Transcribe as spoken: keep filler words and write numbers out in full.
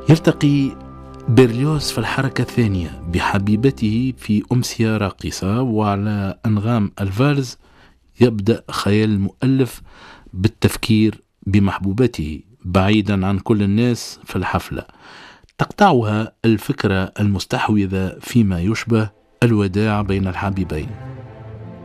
يلتقي بيرليوز في الحركة الثانية بحبيبته في أمسية راقصة، وعلى أنغام الفالز يبدأ خيال المؤلف بالتفكير بمحبوبته بعيدا عن كل الناس في الحفلة. تقطعها الفكرة المستحوذة فيما يشبه الوداع بين الحبيبين.